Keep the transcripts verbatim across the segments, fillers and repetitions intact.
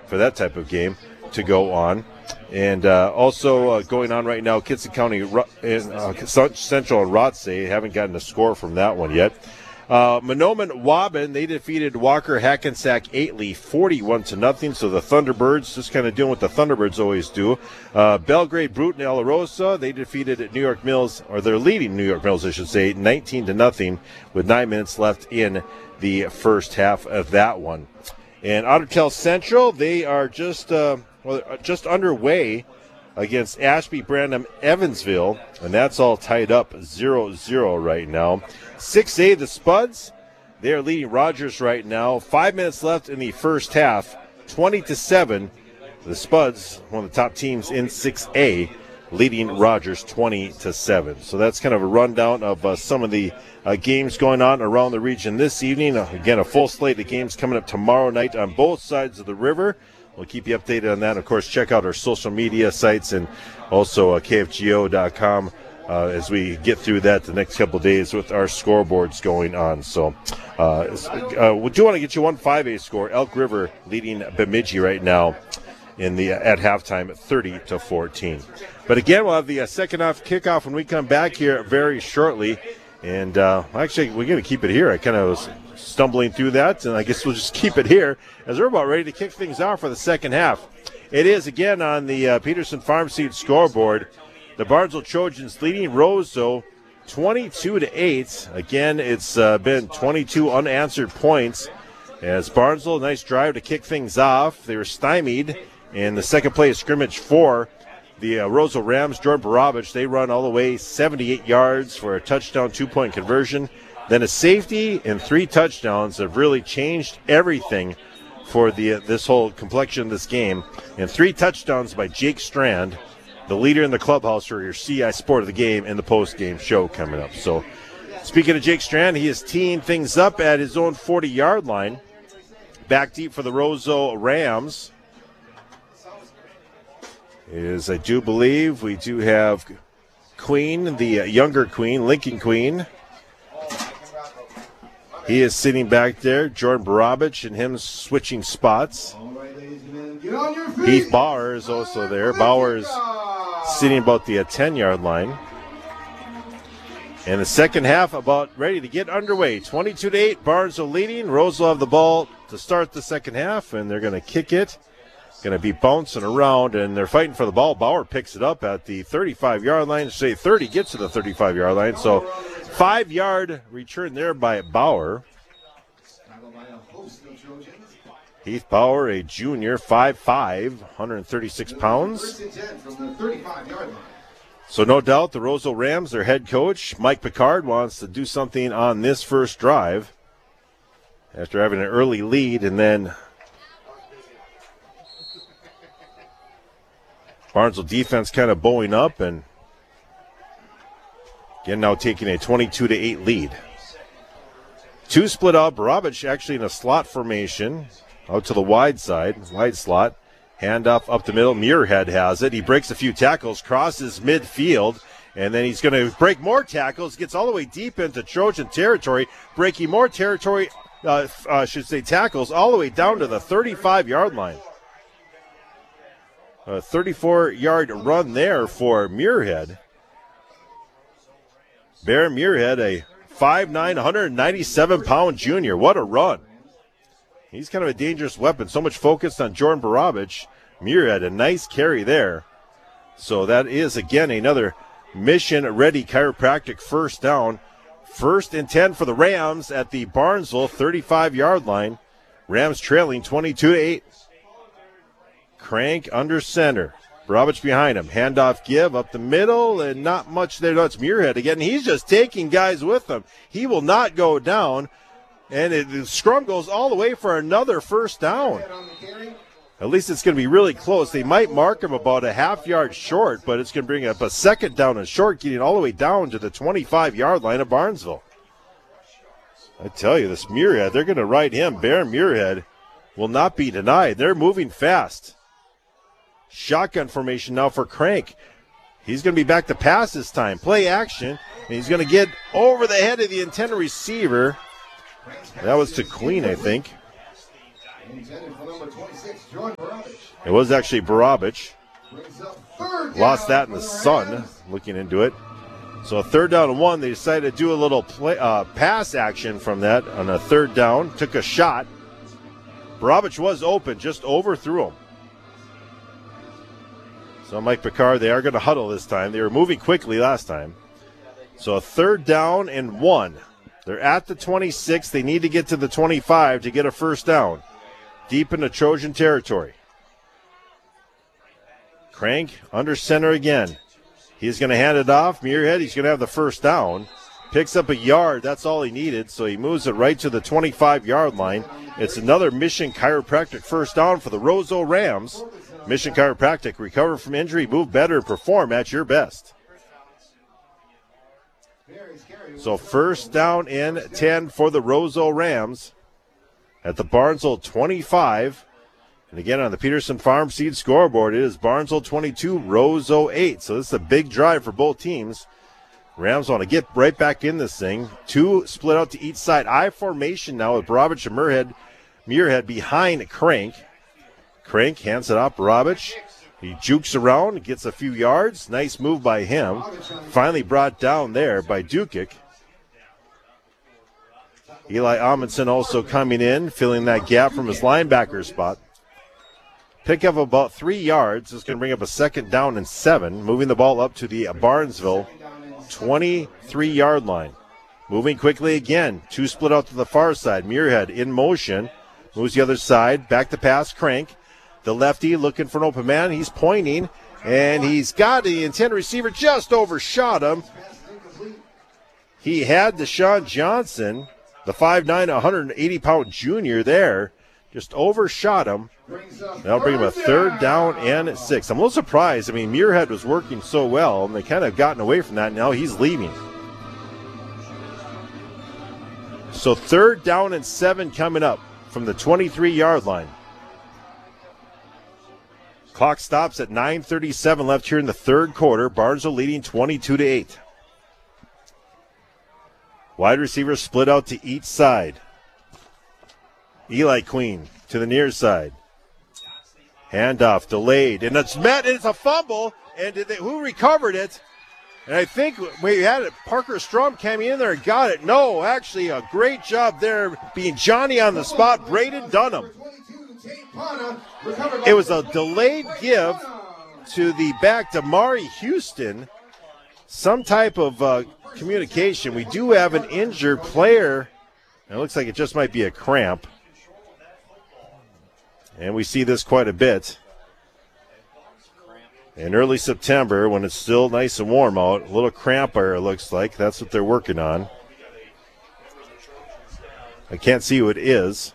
for that type of game to go on. And uh, also uh, going on right now, Kinston County and uh, Central and Rothsay haven't gotten a score from that one yet. Uh, Mahnomen Waban, they defeated Walker Hackensack Aitley forty-one to nothing. So the Thunderbirds just kind of doing what the Thunderbirds always do. Uh, Belgrade Brute and El Rosa, they defeated New York Mills, or they're leading New York Mills, I should say, nineteen to nothing with nine minutes left in the first half of that one. And Otter Tail Central, they are just uh, well, just underway against Ashby Brandon Evansville, and that's all tied up zero zero right now. six A, the Spuds, they are leading Rogers right now. Five minutes left in the first half, twenty to seven. The Spuds, one of the top teams in six A, leading Rogers twenty to seven. So that's kind of a rundown of uh, some of the uh, games going on around the region this evening. Uh, again, a full slate of games coming up tomorrow night on both sides of the river. We'll keep you updated on that. Of course, check out our social media sites and also uh, K F G O dot com uh, as we get through that the next couple of days with our scoreboards going on. So uh, uh, we do want to get you one five A score. Elk River leading Bemidji right now in the at halftime at thirty to fourteen. But again, we'll have the uh, second half kickoff when we come back here very shortly. And uh, actually, we're going to keep it here. I kind of was stumbling through that, and I guess we'll just keep it here as we're about ready to kick things off for the second half. It is, again, on the uh, Peterson Farm Seed scoreboard. The Barnesville Trojans leading Roseau twenty-two to eight. Again, it's uh, been twenty-two unanswered points as Barnesville, nice drive to kick things off. They were stymied in the second play of scrimmage for the uh, Roseau Rams. Jordan Barabich, they run all the way seventy-eight yards for a touchdown, two-point conversion. Then a safety and three touchdowns have really changed everything for the uh, this whole complexion of this game. And three touchdowns by Jake Strand, the leader in the clubhouse for your C I Sport of the Game and the post-game show coming up. So speaking of Jake Strand, he is teeing things up at his own forty-yard line. Back deep for the Roseau Rams is, I do believe, we do have Queen, the younger Queen, Lincoln Queen. He is sitting back there. Jordan Barabich and him switching spots. Heath Bauer is also there. Bauer is sitting about the ten-yard line. And the second half about ready to get underway. twenty-two to eight, Barnesville leading. Rose will have the ball to start the second half, and they're going to kick it. Going to be bouncing around, and they're fighting for the ball. Bauer picks it up at the thirty-five-yard line. Say thirty, gets to the thirty-five-yard line. So five-yard return there by Bauer. Heath Bauer, a junior, five five, one hundred thirty-six pounds. So no doubt the Roseau Rams, their head coach, Mike Picard, wants to do something on this first drive after having an early lead, and then Barnesville defense kind of bowing up, and again now taking a twenty-two to eight lead. Two split out. Barabich actually in a slot formation out to the wide side, wide slot. Handoff up the middle. Muirhead has it. He breaks a few tackles, crosses midfield, and then he's going to break more tackles, gets all the way deep into Trojan territory, breaking more territory, uh, I uh, should say tackles, all the way down to the thirty-five-yard line. A thirty-four-yard run there for Muirhead. Bear Muirhead, a five nine, one hundred ninety-seven pound junior. What a run. He's kind of a dangerous weapon. So much focused on Jordan Barabich. Muirhead, a nice carry there. So that is, again, another mission-ready chiropractic first down. First and ten for the Rams at the Barnesville thirty-five-yard line. Rams trailing twenty-two to eight. Crank under center. Barabich behind him. Handoff give up the middle, and not much there. No, it's Muirhead again. He's just taking guys with him. He will not go down. And it, the scrum goes all the way for another first down. At least it's going to be really close. They might mark him about a half yard short, but it's going to bring up a second down and short, getting all the way down to the twenty-five-yard line of Barnesville. I tell you, this Muirhead, they're going to ride him. Baron Muirhead will not be denied. They're moving fast. Shotgun formation now for Crank. He's going to be back to pass this time. Play action, and he's going to get over the head of the intended receiver. That was to Queen, I think. It was actually Barabich. Lost that in the sun, looking into it. So a third down and one. They decided to do a little play, uh, pass action from that on a third down. Took a shot. Barabich was open, just overthrew him. So Mike Picard, they are going to huddle this time. They were moving quickly last time. So a third down and one. They're at the twenty-six. They need to get to the twenty-five to get a first down. Deep into Trojan territory. Crank under center again. He's going to hand it off. Muirhead, he's going to have the first down. Picks up a yard. That's all he needed. So he moves it right to the twenty-five-yard line. It's another Mission Chiropractic first down for the Roseau Rams. Mission Chiropractic, recover from injury, move better, perform at your best. So first down and ten for the Roseau Rams at the Barnesville twenty-five. And again, on the Peterson Farm Seed scoreboard, it is Barnesville twenty-two, Roseau eight. So this is a big drive for both teams. Rams want to get right back in this thing. Two split out to each side. I formation now with Barabich and Muirhead, Muirhead behind Crank. Crank hands it off Barabich. He jukes around, gets a few yards. Nice move by him. Finally brought down there by Dukic. Eli Amundsen also coming in, filling that gap from his linebacker spot. Pick up about three yards. This is going to bring up a second down and seven. Moving the ball up to the Barnesville twenty-three-yard line. Moving quickly again. Two split out to the far side. Muirhead in motion. Moves the other side. Back to pass. Crank. The lefty looking for an open man. He's pointing. And he's got the intended receiver. Just overshot him. He had Deshaun Johnson, the five nine, one hundred eighty pound junior there. Just overshot him. That'll bring him a third down and six. I'm a little surprised. I mean, Muirhead was working so well, and they kind of gotten away from that. Now he's leaving. So third down and seven coming up from the twenty-three-yard line. Clock stops at nine thirty-seven left here in the third quarter. Barnesville leading twenty-two to eight. Wide receivers split out to each side. Eli Queen to the near side. Handoff delayed, and it's met, and it's a fumble, and did they, who recovered it? And I think we had it, Parker Strom came in there and got it. No, actually a great job there being Johnny on the spot, Braden Dunham. It was a delayed give to the back to Mari Houston. Some type of uh, communication. We do have an injured player. It looks like it just might be a cramp. And we see this quite a bit. In early September, when it's still nice and warm out, a little cramp there, it looks like. That's what they're working on. I can't see who it is.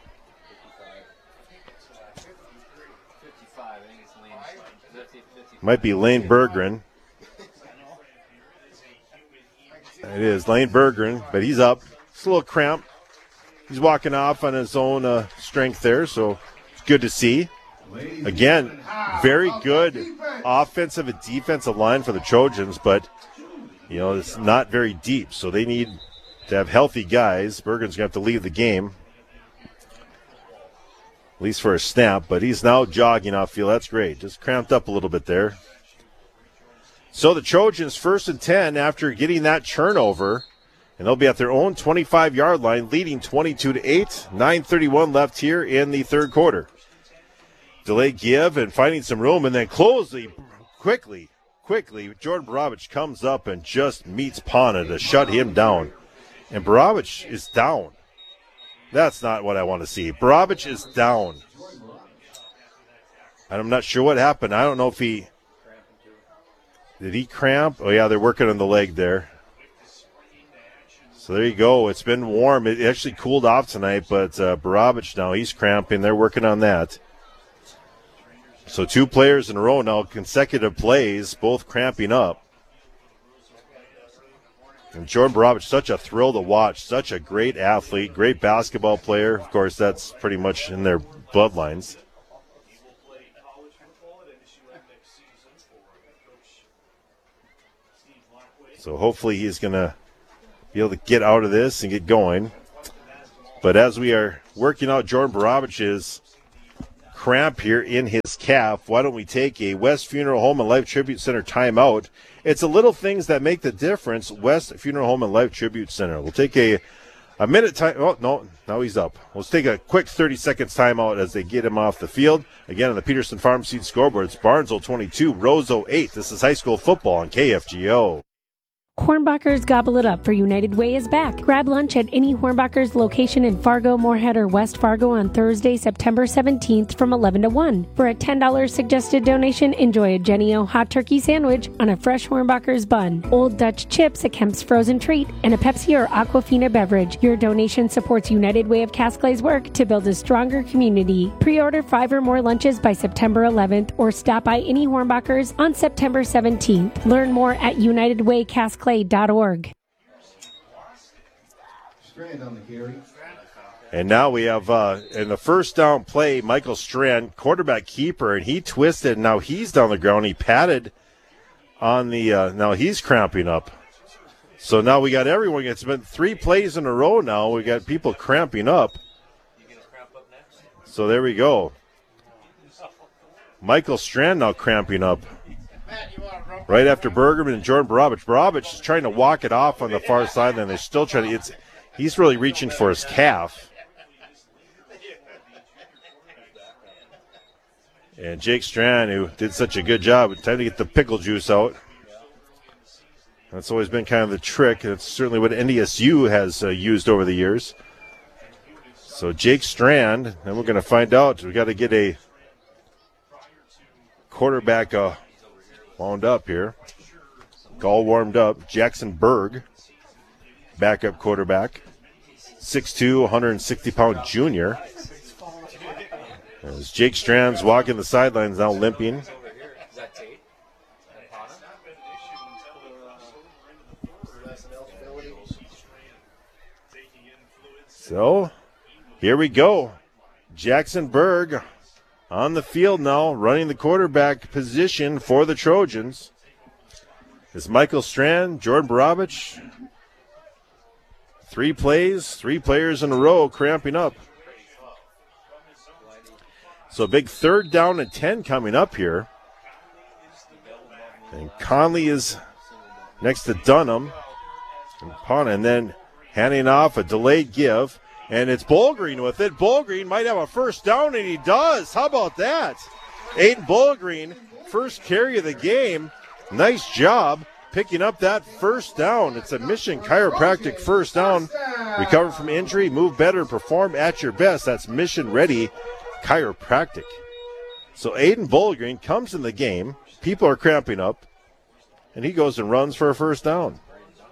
Might be Lane Berggren. It is Lane Berggren, but he's up. It's a little cramp. He's walking off on his own uh, strength there, so it's good to see. Again, very good offensive and defensive line for the Trojans, but, you know, it's not very deep, so they need to have healthy guys. Berggren's going to have to leave the game, at least for a snap, but he's now jogging off field. That's great. Just cramped up a little bit there. So the Trojans first and ten after getting that turnover, and they'll be at their own twenty-five-yard line, leading twenty-two to eight. nine thirty-one left here in the third quarter. Delay give and finding some room, and then closely, quickly, quickly, Jordan Barabich comes up and just meets Pana to shut him down. And Barabich is down. That's not what I want to see. Barabich is down. And I'm not sure what happened. I don't know if he... Did he cramp? Oh, yeah, they're working on the leg there. So there you go. It's been warm. It actually cooled off tonight, but uh, Barabich now, he's cramping. They're working on that. So two players in a row now, consecutive plays, both cramping up. And Jordan Barabich, such a thrill to watch, such a great athlete, great basketball player. Of course, that's pretty much in their bloodlines. So hopefully he's going to be able to get out of this and get going. But as we are working out Jordan Barabich's cramp here in his calf. Why don't we take a West Funeral Home and Life Tribute Center timeout? It's the little things that make the difference. West Funeral Home and Life Tribute Center. We'll take a a minute time. Oh, no, now he's up. Let's take a quick thirty seconds timeout as they get him off the field. Again, on the Peterson Farm Seed scoreboard, it's Barnesville twenty-two, Roseau eight. This is high school football on K F G O. Hornbachers gobble it up, for United Way is back. Grab lunch at any Hornbachers location in Fargo, Moorhead, or West Fargo on Thursday, September seventeenth from eleven to one. For a ten dollars suggested donation, enjoy a Jenny O hot turkey sandwich on a fresh Hornbachers bun, Old Dutch chips, a Kemp's frozen treat, and a Pepsi or Aquafina beverage. Your donation supports United Way of Casclay's work to build a stronger community. Pre-order five or more lunches by September eleventh or stop by any Hornbachers on September seventeenth. Learn more at united way casclay dot org. And now we have, uh, in the first down play, Michael Strand, quarterback keeper, and he twisted. Now he's down the ground. He patted on the, uh, now he's cramping up. So now we got everyone. It's been three plays in a row now. We got people cramping up. So there we go. Michael Strand now cramping up. Right after Bergerman and Jordan Barabich. Barabich is trying to walk it off on the far side, and they're still trying to. It's he's really reaching for his calf. And Jake Strand, who did such a good job, time to get the pickle juice out. That's always been kind of the trick. That's certainly what N D S U has uh, used over the years. So Jake Strand, and we're going to find out. We got to get a quarterback. Uh, Wound up here. All warmed up. Jackson Berg, backup quarterback. six two, one hundred sixty pound junior. As Jake Strand's walking the sidelines now, limping. So, here we go. Jackson Berg on the field now, running the quarterback position for the Trojans. Is Michael Strand, Jordan Barabich. Three plays, three players in a row cramping up. So big third down and ten coming up here. And Conley is next to Dunham. And Pana, and then handing off a delayed give. And it's Bolgreen with it. Bolgreen might have a first down, and he does. How about that? Aiden Bolgreen, first carry of the game. Nice job picking up that first down. It's a Mission Chiropractic first down. Recover from injury, move better, perform at your best. That's Mission Ready Chiropractic. So Aiden Bolgreen comes in the game. People are cramping up, and he goes and runs for a first down.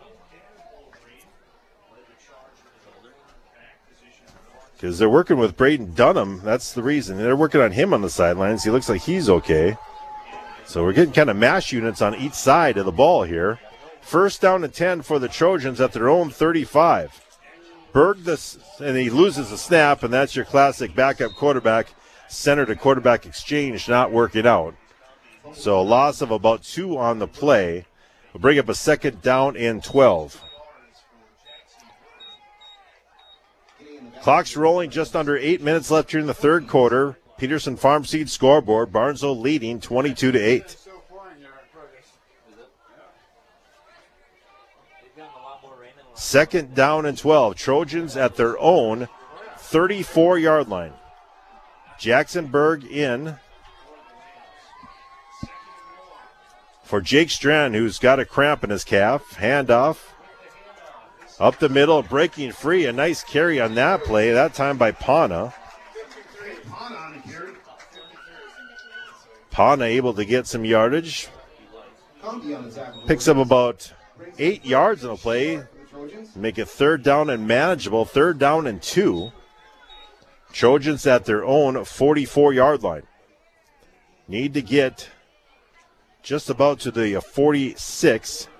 Because they're working with Braden Dunham. That's the reason. They're working on him on the sidelines. He looks like he's okay. So we're getting kind of mash units on each side of the ball here. First down and ten for the Trojans at their own thirty-five. Berg, this, and he loses the snap, and that's your classic backup quarterback, center to quarterback exchange not working out. So a loss of about two on the play. We'll bring up a second down and twelve. Clock's rolling, just under eight minutes left here in the third quarter. Peterson Farm Seed scoreboard, Barnesville leading twenty-two to eight. Second down and twelve. Trojans at their own thirty-four yard line. Jackson Berg in for Jake Strand, who's got a cramp in his calf. Handoff. Up the middle, breaking free. A nice carry on that play, that time by Pana. Pana able to get some yardage. Picks up about eight yards on the play. Make it third down and manageable. Third down and two. Trojans at their own forty-four yard line. Need to get just about to the forty-six.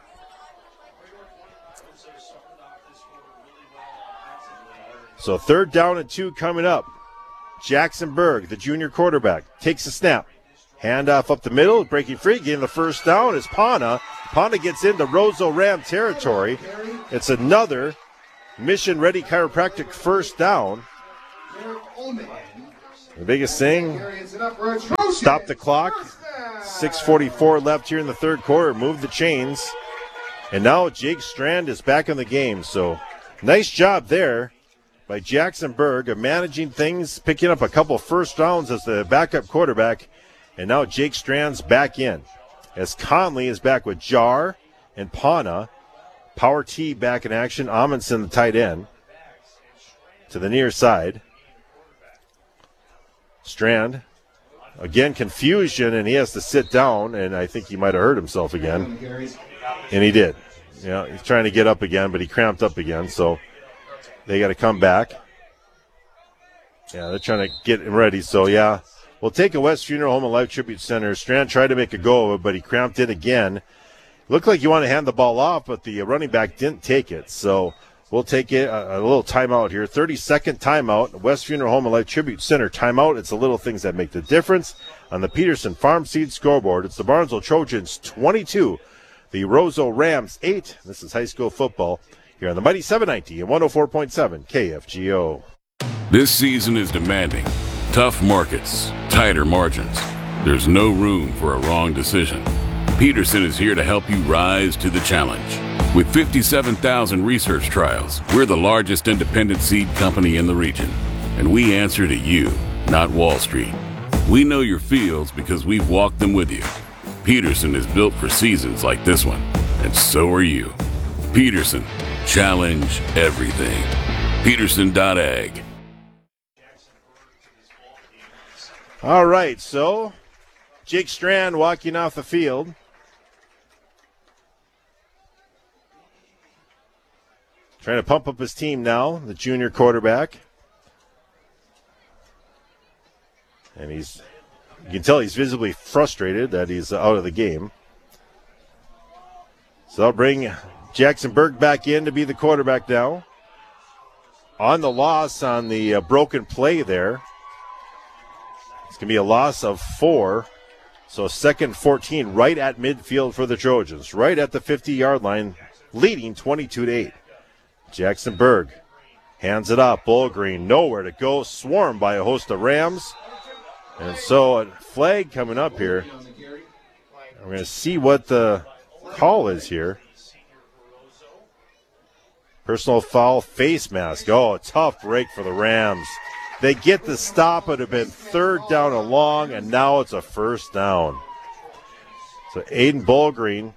So third down and two coming up. Jackson Berg, the junior quarterback, takes a snap. Handoff up the middle, breaking free, getting the first down is Pana. Pana gets into Roseau Ram territory. It's another Mission Ready Chiropractic first down. The biggest thing, stop the clock. six forty-four left here in the third quarter. Move the chains. And now Jake Strand is back in the game. So nice job there by Jackson Berg of managing things, picking up a couple first rounds as the backup quarterback. And now Jake Strand's back in. As Conley is back with Jar and Pana. Power T back in action. Amundsen, the tight end, to the near side. Strand, again, confusion, and he has to sit down, and I think he might have hurt himself again. And he did. Yeah, he's trying to get up again, but he cramped up again, so they got to come back. Yeah, they're trying to get him ready. So, yeah, we'll take a West Funeral Home and Life Tribute Center. Strand tried to make a go of it, but he cramped it again. Looked like you want to hand the ball off, but the running back didn't take it. So we'll take it a, a little timeout here. thirty-second timeout. West Funeral Home and Life Tribute Center timeout. It's the little things that make the difference. On the Peterson Farm Seed scoreboard, it's the Barnesville Trojans twenty-two, the Roseau Rams eight. This is high school football here on the Mighty seven ninety and one oh four point seven K F G O. This season is demanding. Tough markets, tighter margins. There's no room for a wrong decision. Peterson is here to help you rise to the challenge. With fifty-seven thousand research trials, we're the largest independent seed company in the region. And we answer to you, not Wall Street. We know your fields because we've walked them with you. Peterson is built for seasons like this one, and so are you. Peterson, challenge everything. Peterson dot ag. All right, so Jake Strand walking off the field. Trying to pump up his team now, the junior quarterback. And he's, you can tell he's visibly frustrated that he's out of the game. So they'll bring Jackson Berg back in to be the quarterback now. On the loss on the uh, broken play there. It's going to be a loss of four. So second fourteen right at midfield for the Trojans. Right at the fifty-yard line, leading twenty-two to eight. Jackson Berg hands it up. Bullgreen nowhere to go. Swarmed by a host of Rams. And so a flag coming up here. We're going to see what the call is here. Personal foul, face mask. Oh, tough break for the Rams. They get the stop. It would have been third down and long, and now it's a first down. So Aiden Bullgreen.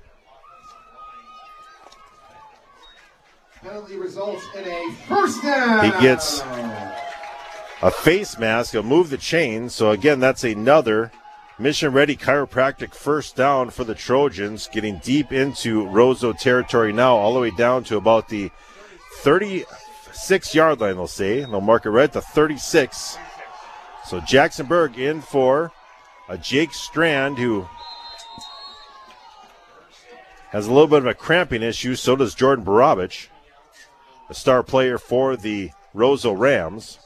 Penalty results in a first down. He gets a face mask. He'll move the chain. So, again, that's another mission-ready chiropractic first down for the Trojans, getting deep into Roseau territory now, all the way down to about the thirty-six-yard line, they'll say. They'll mark it right at the thirty-six. So Jackson Berg in for a Jake Strand, who has a little bit of a cramping issue. So does Jordan Barabich, a star player for the Roseau Rams.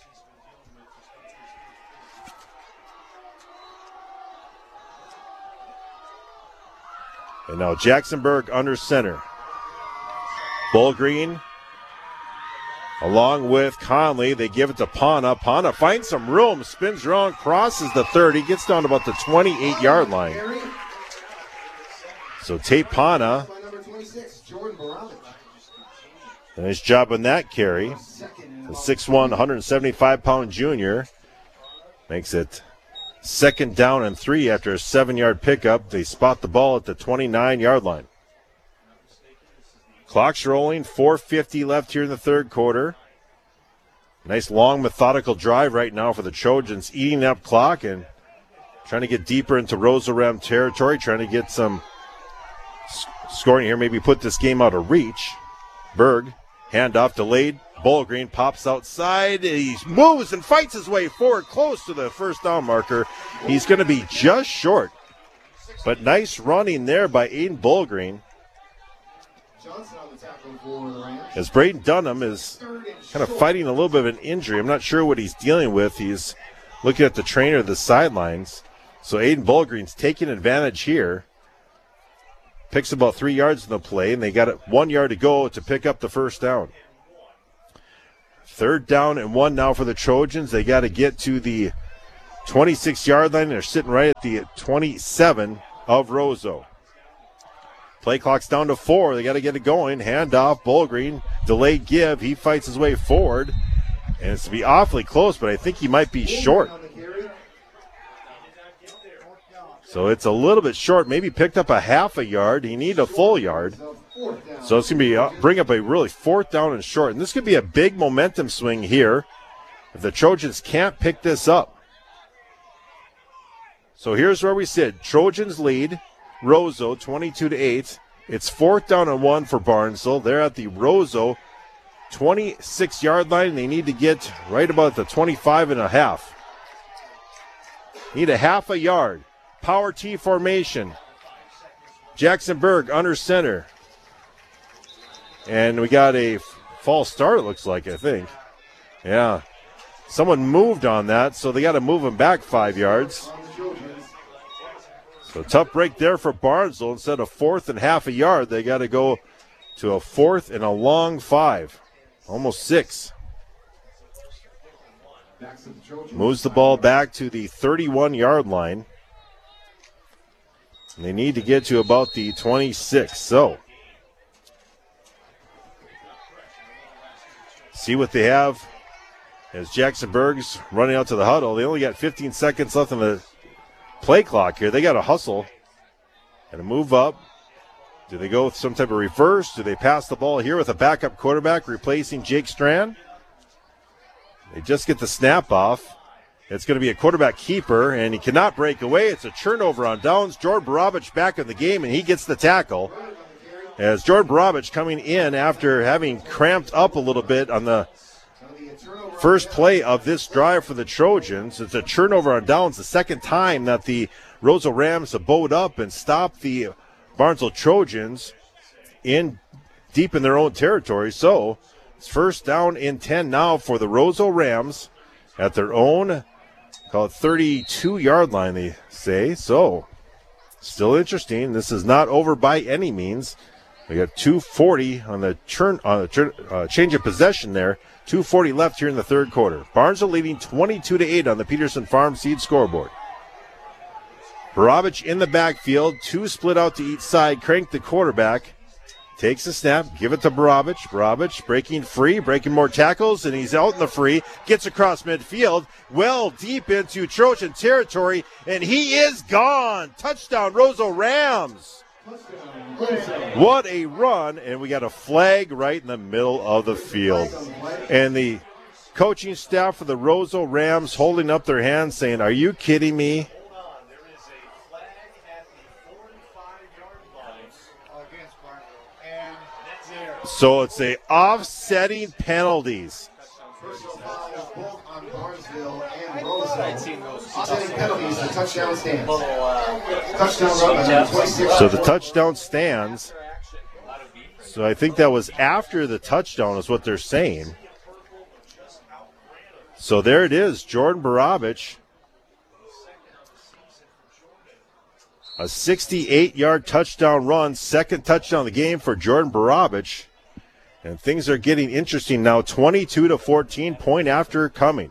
And now Jackson Berg under center. Bullgreen along with Conley. They give it to Pana. Pana finds some room, spins around, crosses the thirty, gets down to about the twenty-eight-yard line. So Tate Pana, nice job on that carry. The six one, one seventy-five pound junior makes it second down and three after a seven-yard pickup. They spot the ball at the twenty-nine-yard line. Clock's rolling, four fifty left here in the third quarter. Nice long methodical drive right now for the Trojans, eating up clock and trying to get deeper into Roseau Ram territory, trying to get some scoring here, maybe put this game out of reach. Berg, handoff delayed. Bullgreen pops outside. He moves and fights his way forward close to the first down marker. He's going to be just short. But nice running there by Aiden Bullgreen. As Braden Dunham is kind of fighting a little bit of an injury. I'm not sure what he's dealing with. He's looking at the trainer at the sidelines. So Aiden Bullgreen's taking advantage here. Picks about three yards in the play, and they got it one yard to go to pick up the first down. Third down and one now for the Trojans. They got to get to the twenty-six-yard line. They're sitting right at the twenty-seven of Roseau. Play clock's down to four. They got to get it going. Handoff, Bullgreen, delayed give. He fights his way forward. And it's to be awfully close, but I think he might be short. So it's a little bit short. Maybe picked up a half a yard. He needed a full yard. So it's going to be uh, bring up a really fourth down and short. And this could be a big momentum swing here if the Trojans can't pick this up. So here's where we sit. Trojans lead. Roseau twenty-two to eight. It's fourth down and one for Barnesville. They're at the Roseau twenty-six-yard line, and they need to get right about the twenty-five and a half. Need a half a yard. Power T formation. Jackson Berg under center. And we got a false start, it looks like, I think. Yeah. Someone moved on that, so they got to move him back five yards. So tough break there for Barnesville. Instead of fourth and half a yard, they got to go to a fourth and a long five. Almost six. Moves the ball back to the thirty-one-yard line. And they need to get to about the twenty-six. So, see what they have as Jackson Berg's running out to the huddle. They only got fifteen seconds left in the play clock here. They got to hustle and to move up. Do they go with some type of reverse? Do they pass the ball here with a backup quarterback replacing Jake Strand? They just get the snap off. It's going to be a quarterback keeper, and he cannot break away. It's a turnover on downs. Jordan Barabich back in the game, and he gets the tackle. As Jordan Barabich coming in after having cramped up a little bit on the first play of this drive for the Trojans. It's a turnover on downs, the second time that the Roseau Rams have bowed up and stopped the Barnesville Trojans in deep in their own territory. So it's first down and ten now for the Roseau Rams at their own, call it thirty-two-yard line, they say. So still interesting. This is not over by any means. We got two forty on the turn on the turn, uh, change of possession there. two forty left here in the third quarter. Barnesville leading twenty-two to eight on the Peterson Farm Seed scoreboard. Barabich in the backfield, two split out to each side. Crank the quarterback, takes the snap, give it to Barabich. Barabich breaking free, breaking more tackles, and he's out in the free. Gets across midfield, well deep into Trojan territory, and he is gone. Touchdown, Roseau Rams. What a run, and we got a flag right in the middle of the field. And the coaching staff for the Roseau Rams holding up their hands saying, are you kidding me? So it's a offsetting penalties. Offsetting penalties, the touchdown stands. Touchdown twenty-six. So the touchdown stands. So I think that was after the touchdown is what they're saying. So there it is, Jordan Barabich. A sixty-eight-yard touchdown run, second touchdown of the game for Jordan Barabich. And things are getting interesting now, twenty-two to fourteen, point after coming.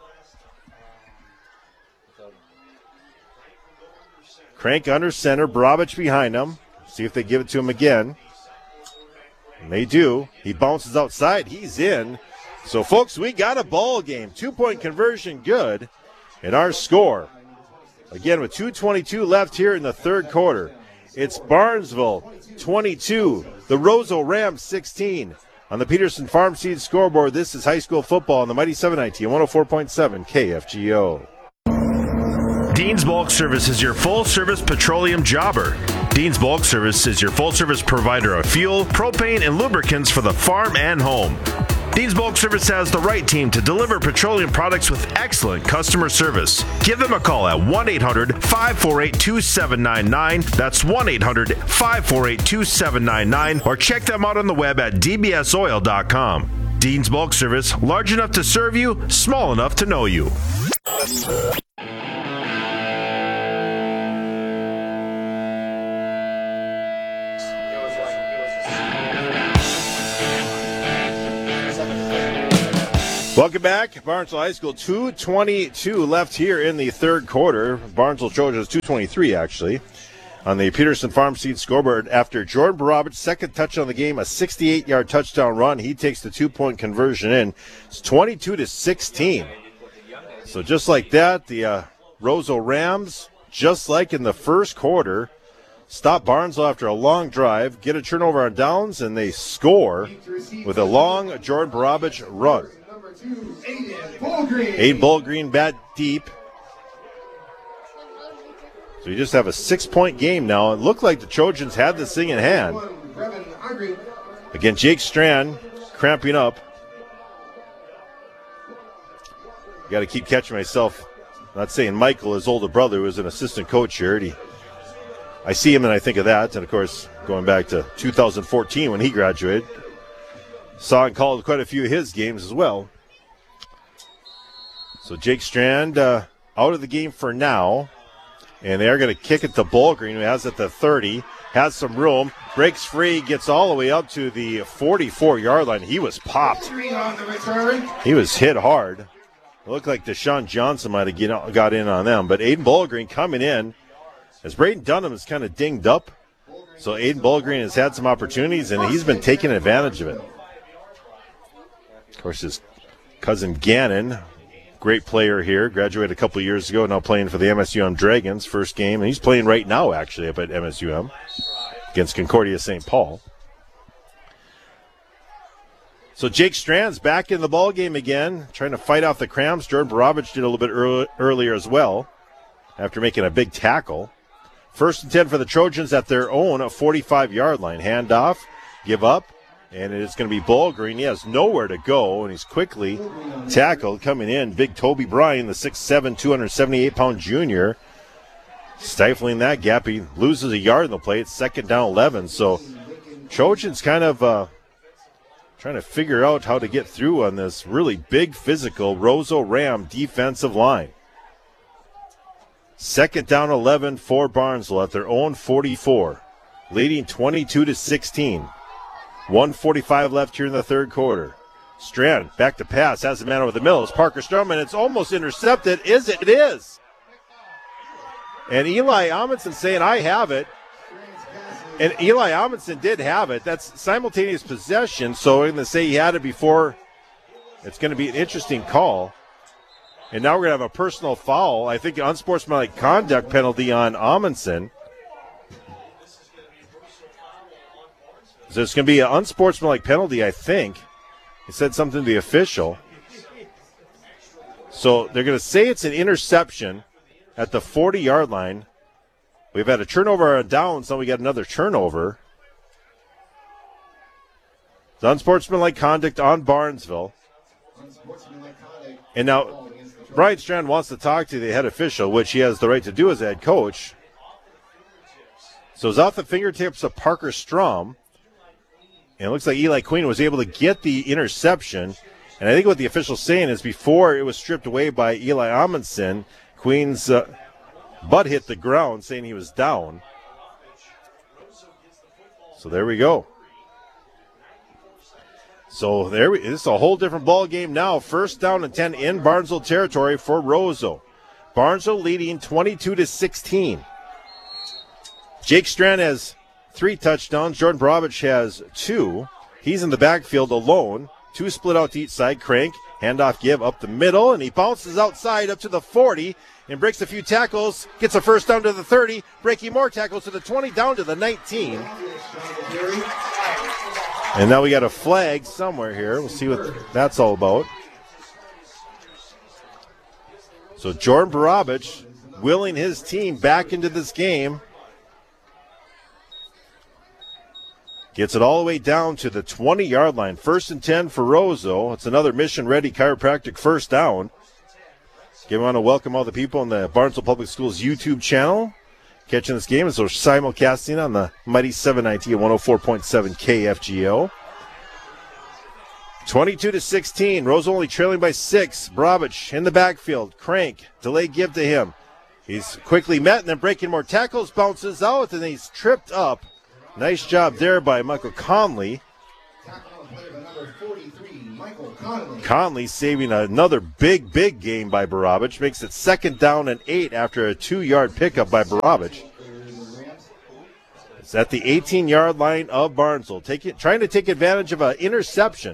Crank under center, Barabich behind him. See if they give it to him again. And they do. He bounces outside. He's in. So, folks, we got a ball game. Two-point conversion good. And our score, again, with two twenty-two left here in the third quarter, it's Barnesville twenty-two, the Roseau Rams sixteen. On the Peterson Farm Seed scoreboard, this is high school football on the Mighty seven ninety and one oh four point seven K F G O. Dean's Bulk Service is your full-service petroleum jobber. Dean's Bulk Service is your full-service provider of fuel, propane, and lubricants for the farm and home. Dean's Bulk Service has the right team to deliver petroleum products with excellent customer service. Give them a call at one eight hundred, five four eight, two seven nine nine. That's one eight hundred, five four eight, two seven nine nine. Or check them out on the web at d b s oil dot com. Dean's Bulk Service, large enough to serve you, small enough to know you. Welcome back. Barnesville High School, two twenty-two left here in the third quarter. Barnesville Trojans, two twenty-three actually, on the Peterson Farm Seed scoreboard after Jordan Barabich, second touch on the game, a sixty-eight-yard touchdown run. He takes the two-point conversion in. It's twenty-two to sixteen. So just like that, the uh, Roseau Rams, just like in the first quarter, stop Barnesville after a long drive, get a turnover on downs, and they score with a long Jordan Barabich run. Aiden Bullgreen bat deep. So you just have a six-point game now. It looked like the Trojans had this thing in hand. Again, Jake Strand cramping up. Got to keep catching myself. Not saying Michael, his older brother, who was an assistant coach here. He, I see him and I think of that. And, of course, going back to two thousand fourteen when he graduated. Saw and called quite a few of his games as well. So Jake Strand uh, out of the game for now. And they're going to kick it to Bullgreen, who has it at the thirty. Has some room. Breaks free. Gets all the way up to the forty-four-yard line. He was popped. He was hit hard. It looked like Deshaun Johnson might have got in on them. But Aiden Bullgreen coming in. As Braden Dunham is kind of dinged up. So Aiden Bullgreen has had some opportunities, and he's been taking advantage of it. Of course, his cousin Gannon, great player here, graduated a couple years ago, now playing for the M S U M Dragons, first game. And he's playing right now, actually, up at M S U M against Concordia Saint Paul. So Jake Strand's back in the ball game again, trying to fight off the cramps. Jordan Barabich did a little bit early, earlier as well after making a big tackle. First and ten for the Trojans at their own forty-five-yard line. Handoff, give up, and it is going to be Bullgreen. He has nowhere to go, and he's quickly tackled. Coming in, big Toby Bryan, the six seven, two hundred seventy-eight pound junior, stifling that gap. He loses a yard in the play. It's second down eleven. So Trojans kind of uh, trying to figure out how to get through on this really big physical Roseau Ram defensive line. Second down eleven for Barnesville at their own forty-four, leading twenty-two to sixteen. one forty-five left here in the third quarter. Strand back to pass, has a man over the middle. It's Parker Strum, and it's almost intercepted. Is it? It is. And Eli Amundsen saying, I have it. And Eli Amundsen did have it. That's simultaneous possession, so we're going to say he had it before. It's going to be an interesting call. And now we're going to have a personal foul. I think an unsportsmanlike conduct penalty on Amundsen. So it's going to be an unsportsmanlike penalty, I think. He said something to the official. So they're going to say it's an interception at the forty-yard line. We've had a turnover on downs, now we got another turnover. It's unsportsmanlike conduct on Barnesville. And now Brian Strand wants to talk to the head official, which he has the right to do as a head coach. So it's off the fingertips of Parker Strum. And it looks like Eli Queen was able to get the interception. And I think what the official's saying is before it was stripped away by Eli Amundsen, Queen's uh, butt hit the ground, saying he was down. So there we go. So there we, this is a whole different ball game now. First down and ten in Barnesville territory for Roseau. Barnesville leading twenty-two to sixteen. Jake Strand has three touchdowns. Jordan Barabich has two. He's in the backfield alone. Two split out to each side. Crank, handoff give up the middle, and he bounces outside up to the forty and breaks a few tackles. Gets a first down to the thirty, breaking more tackles to the twenty, down to the nineteen. And now we got a flag somewhere here. We'll see what that's all about. So Jordan Barabich willing his team back into this game. Gets it all the way down to the twenty-yard line. First and ten for Roseau. It's another mission-ready chiropractic first down. Again, we want to welcome all the people on the Barnesville Public Schools YouTube channel catching this game as we're simulcasting on the mighty seven ninety at one oh four point seven K F G O. twenty-two to sixteen. Roseau only trailing by six. Barabich in the backfield. Crank. Delay give to him. He's quickly met and then breaking more tackles. Bounces out and he's tripped up. Nice job there by Michael Conley. Conley saving another big, big game by Barabich. Makes it second down and eight after a two-yard pickup by Barabich. It's at the eighteen-yard line of Barnesville, taking, trying to take advantage of an interception.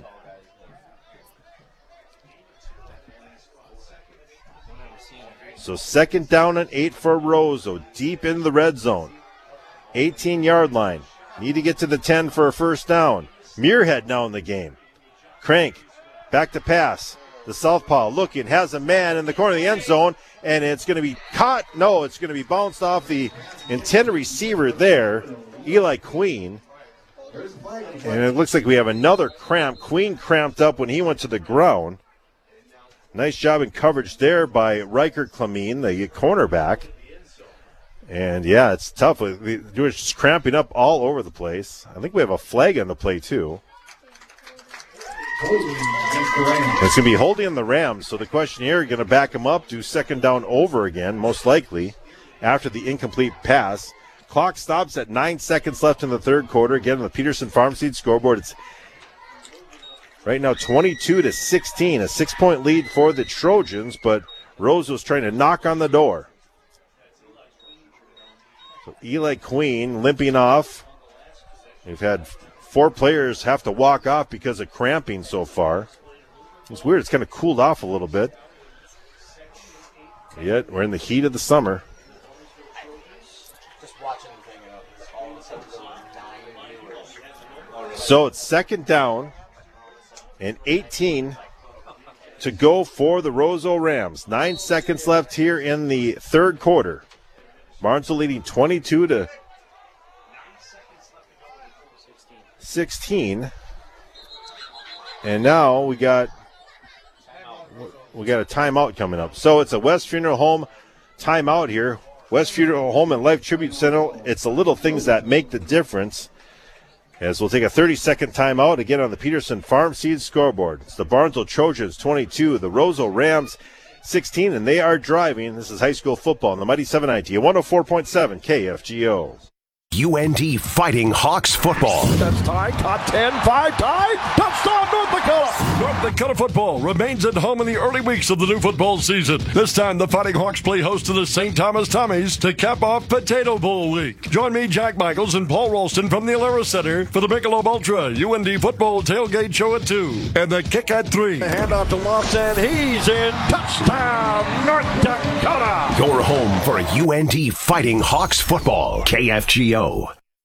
So second down and eight for Roseau, deep in the red zone. eighteen-yard line. Need to get to the ten for a first down. Muirhead now in the game. Crank, back to pass. The southpaw looking, has a man in the corner of the end zone, and it's going to be caught. No, it's going to be bounced off the intended receiver there, Eli Queen. And it looks like we have another cramp. Queen cramped up when he went to the ground. Nice job in coverage there by Riker Clemene, the cornerback. And, yeah, it's tough. We're just cramping up all over the place. I think we have a flag on the play, too. It's going to be holding the Rams, so the question here, going to back them up, do second down over again, most likely, after the incomplete pass. Clock stops at nine seconds left in the third quarter. Again, on the Peterson Farm Seed scoreboard, it's right now twenty-two to sixteen, a six-point lead for the Trojans, but Rose was trying to knock on the door. So Eli Queen limping off. We've had four players have to walk off because of cramping so far. It's weird. It's kind of cooled off a little bit. Yet we're in the heat of the summer. So it's second down and eighteen to go for the Roseau Rams. Nine seconds left here in the third quarter. Barnesville leading twenty-two to sixteen. And now we got we got a timeout coming up. So it's a West Funeral Home timeout here. West Funeral Home and Life Tribute Center. It's the little things that make the difference. As we'll take a thirty-second timeout again on the Peterson Farm Seed scoreboard. It's the Barnesville Trojans twenty-two, the Roseau Rams sixteen, and they are driving. This is high school football on the Mighty seven ninety, one oh four point seven K F G O. U N D Fighting Hawks football. That's tied. Top ten, five tied. Touchdown, North Dakota. North Dakota football remains at home in the early weeks of the new football season. This time, the Fighting Hawks play host to the Saint Thomas Tommies to cap off Potato Bowl week. Join me, Jack Michaels, and Paul Rolston from the Alara Center for the Michelob Ultra U N D football tailgate show at two and the kick at three. Hand off to Lawson. He's in. Touchdown, North Dakota. Your home for U N D Fighting Hawks football. K F G O.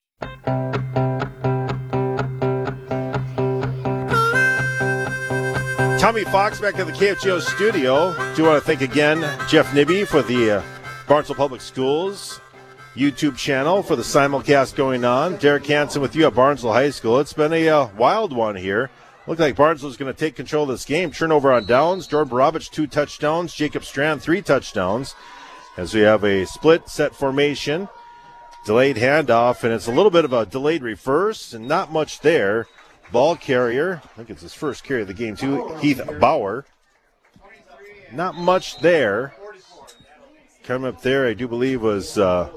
Tommy Fox back at the K F G O studio. Do want to thank again Jeff Nibby for the uh, Barnesville Public Schools YouTube channel for the simulcast going on. Derek Hansen with you at Barnesville High School. It's been a uh, wild one here. Looked like Barnesville is going to take control of this game. Turnover on downs. Jordan Barabich, two touchdowns. Jacob Strand, three touchdowns. As we have a split set formation. Delayed handoff, and it's a little bit of a delayed reverse, and not much there. Ball carrier, I think it's his first carry of the game, too, Heath Bauer. Not much there. Coming up there, I do believe, was uh,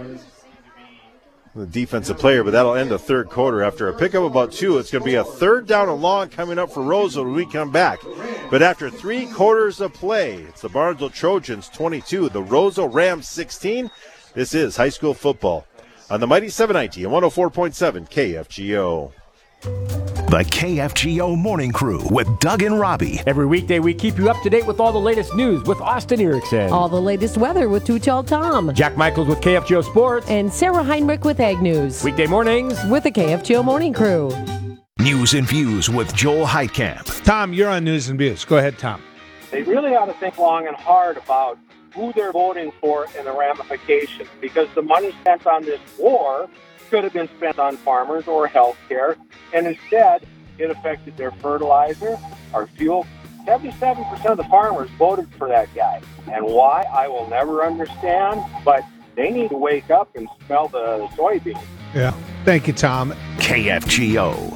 the defensive player, but that'll end the third quarter. After a pickup about two, it's going to be a third down and long coming up for Roseau when we come back. But after three quarters of play, it's the Barnesville Trojans twenty-two, the Roseau Rams sixteen. This is high school football on the Mighty seven ninety and one oh four point seven K F G O. The K F G O Morning Crew with Doug and Robbie. Every weekday we keep you up to date with all the latest news with Austin Erickson. All the latest weather with Too Tall Tom. Jack Michaels with K F G O Sports. And Sarah Heinrich with Ag News. Weekday mornings with the K F G O Morning Crew. News and Views with Joel Heitkamp. Tom, you're on News and Views. Go ahead, Tom. They really ought to think long and hard about who they're voting for and the ramifications, because the money spent on this war could have been spent on farmers or health care, and instead it affected their fertilizer, our fuel. seventy-seven percent of the farmers voted for that guy. And why, I will never understand, but they need to wake up and smell the soybeans. Yeah. Thank you, Tom. K F G O.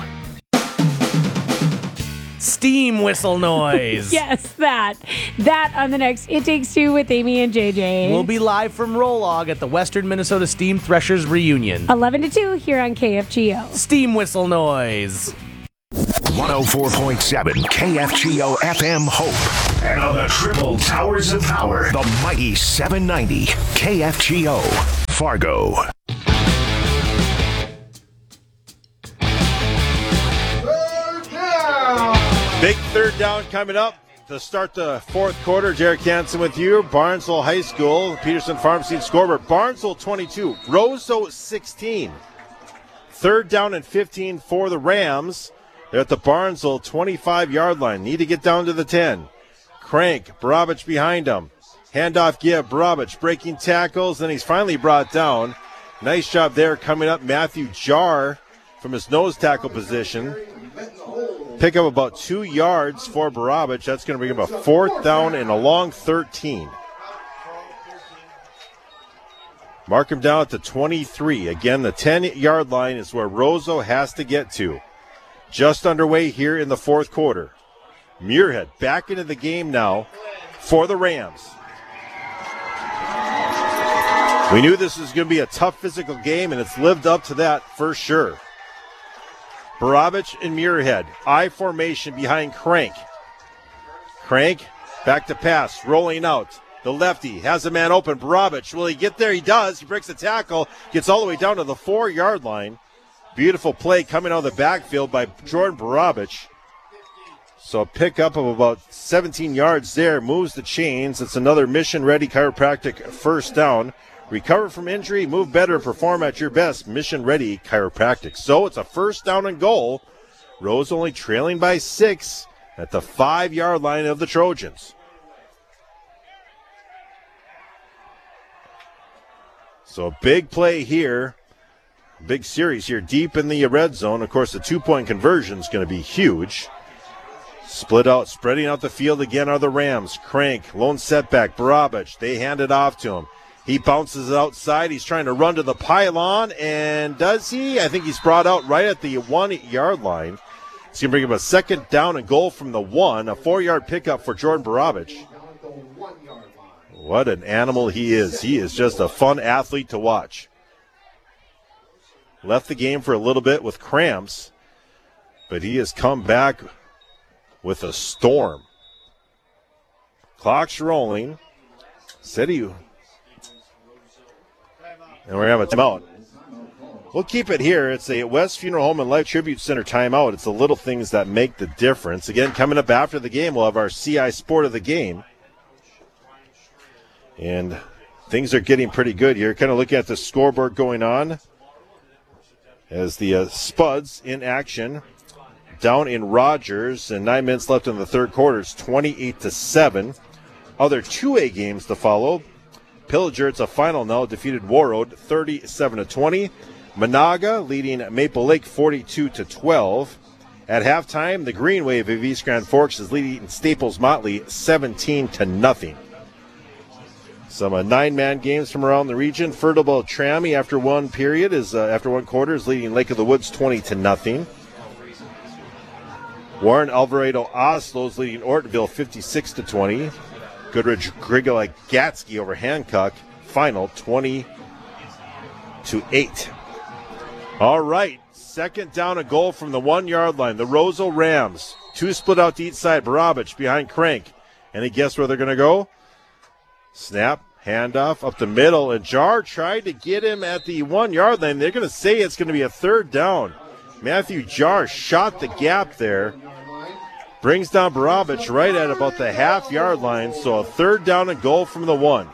Steam whistle noise. Yes, that. That on the next It Takes Two with Amy and J J. We'll be live from Rolog at the Western Minnesota Steam Threshers reunion. eleven to two here on K F G O. Steam whistle noise. one oh four point seven K F G O F M Hope. And on the triple towers of power, the mighty seven ninety K F G O Fargo. Big third down coming up to start the fourth quarter. Derek Hansen with you. Barnesville High School, Peterson Farm Seed scoreboard. Barnesville twenty-two, Roseau sixteen. Third down and fifteen for the Rams. They're at the Barnesville twenty-five-yard line. Need to get down to the ten. Crank, Brabich behind him. Handoff give, Brabich breaking tackles, and he's finally brought down. Nice job there coming up. Matthew Jarr from his nose tackle position. Pick up about two yards for Brabich. That's going to bring him a fourth down and a long thirteen. Mark him down at the twenty-three. Again, the ten-yard line is where Roseau has to get to. Just underway here in the fourth quarter. Muirhead back into the game now for the Rams. We knew this was going to be a tough physical game, and it's lived up to that for sure. Brabich and Muirhead. I formation behind Crank. Crank back to pass, rolling out. The lefty has a man open. Brabich, will he get there? He does. He breaks the tackle, gets all the way down to the four-yard line. Beautiful play coming out of the backfield by Jordan Brabich. So a pickup of about seventeen yards there, moves the chains. It's another mission-ready chiropractic first down. Recover from injury, move better, perform at your best. Mission-ready chiropractic. So it's a first down and goal. Rose only trailing by six at the five-yard line of the Trojans. So a big play here. Big series here deep in the red zone. Of course, the two-point conversion is going to be huge. Split out, spreading out the field again are the Rams. Crank, lone setback, Brabich. They hand it off to him. He bounces it outside. He's trying to run to the pylon, and does he? I think he's brought out right at the one-yard line. It's going to bring him a second down and goal from the one. A four-yard pickup for Jordan Brabich. What an animal he is. He is just a fun athlete to watch. Left the game for a little bit with cramps, but he has come back with a storm. Clock's rolling. Said he... And we're going to have a timeout. We'll keep it here. It's a West Funeral Home and Life Tribute Center timeout. It's the little things that make the difference. Again, coming up after the game, we'll have our C I Sport of the game. And things are getting pretty good here. Kind of looking at the scoreboard going on as the uh, Spuds in action down in Rogers, and nine minutes left in the third quarter. It's twenty-eight to seven. Other two A games to follow. Pillager, it's a final now, defeated Warroad thirty-seven to twenty. Monaga leading Maple Lake forty-two to twelve. At halftime, the Green Wave of East Grand Forks is leading Staples Motley seventeen to nothing. Some uh, nine-man games from around the region. Fertile Trammy after one period is uh, after one quarter is leading Lake of the Woods twenty to nothing. Warren Alvarado Oslo is leading Ortonville fifty-six to twenty. Goodrich Grigala Gatsky over Hancock, final twenty to eight. All right, second down, a goal from the one-yard line. The Roseau Rams, two split out to each side. Brabich behind Crank. Any guess where they're going to go? Snap, handoff up the middle, and Jarr tried to get him at the one-yard line. They're going to say it's going to be a third down. Matthew Jarr shot the gap there. Brings down Brabich right at about the half-yard line, so a third down and goal from the one.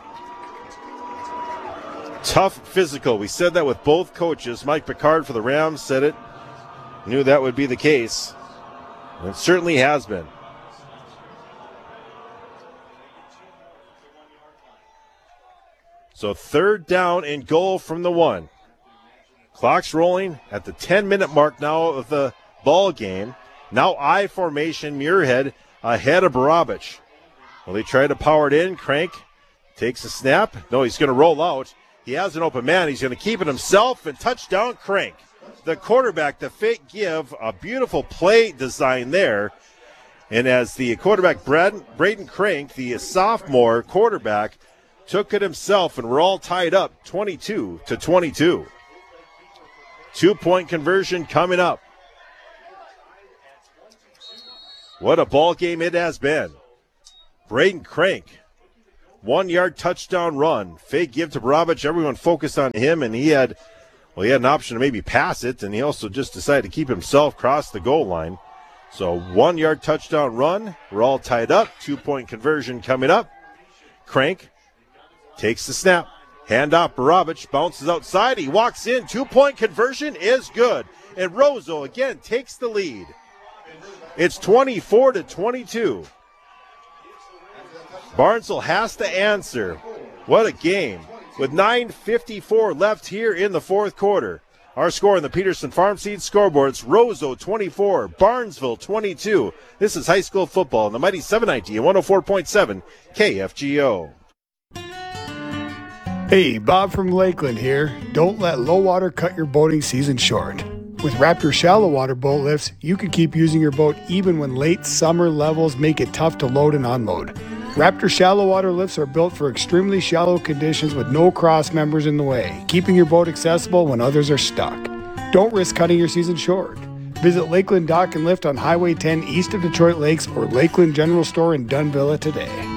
Tough physical. We said that with both coaches. Mike Picard for the Rams said it. Knew that would be the case. And it certainly has been. So third down and goal from the one. Clock's rolling at the ten-minute mark now of the ball game. Now I formation, Muirhead ahead of Brabich. Well, they try to power it in. Crank takes a snap. No, he's going to roll out. He has an open man. He's going to keep it himself, and touchdown Crank. The quarterback, the fake give, a beautiful play design there. And as the quarterback, Brad, Braden Crank, the sophomore quarterback, took it himself, and we're all tied up twenty-two to twenty-two. Two-point conversion coming up. What a ball game it has been. Braden Crank, one-yard touchdown run. Fake give to Barabich. Everyone focused on him, and he had, well, he had an option to maybe pass it, and he also just decided to keep himself across the goal line. So one-yard touchdown run. We're all tied up. Two-point conversion coming up. Crank takes the snap. Hand off Barabich. Bounces outside. He walks in. Two-point conversion is good. And Roseau again takes the lead. It's twenty-four to twenty-two. Barnesville has to answer. What a game. With nine fifty-four left here in the fourth quarter. Our score in the Peterson Farm Seeds scoreboard, it's Roseau twenty-four, Barnesville twenty-two. This is high school football in the Mighty seven ninety and one oh four point seven K F G O. Hey, Bob from Lakeland here. Don't let low water cut your boating season short. With Raptor shallow water boat lifts, you can keep using your boat even when late summer levels make it tough to load and unload. Raptor shallow water lifts are built for extremely shallow conditions with no cross members in the way, keeping your boat accessible when others are stuck. Don't risk cutting your season short. Visit Lakeland Dock and Lift on Highway ten east of Detroit Lakes or Lakeland General Store in Dunvilla today.